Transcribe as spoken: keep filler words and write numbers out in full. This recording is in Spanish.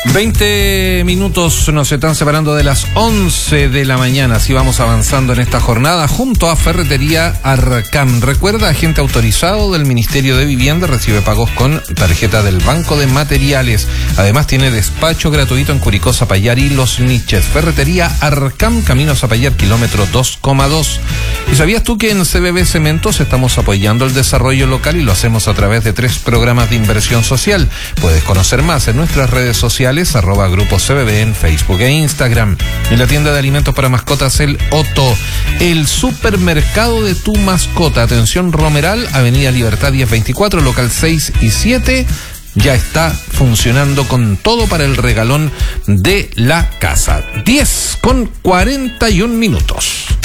veinte minutos nos están separando de las once de la mañana, así vamos avanzando en esta jornada junto a Ferretería Arcam. Recuerda, agente autorizado del Ministerio de Vivienda, recibe pagos con tarjeta del Banco de Materiales. Además tiene despacho gratuito en Curicó, Zapallar y Los Niches. Ferretería Arcam, camino a Zapallar, kilómetro dos coma dos. ¿Y sabías tú que en C B B Cementos estamos apoyando el desarrollo local y lo hacemos a través de tres programas de inversión social? Puedes conocer más en nuestras redes sociales, arroba Grupo C B B en Facebook e Instagram. En la tienda de alimentos para mascotas El Otto, el supermercado de tu mascota. Atención Romeral, Avenida Libertad diez veinticuatro, local seis y siete. Ya está funcionando con todo para el regalón de la casa. diez con cuarenta y un minutos.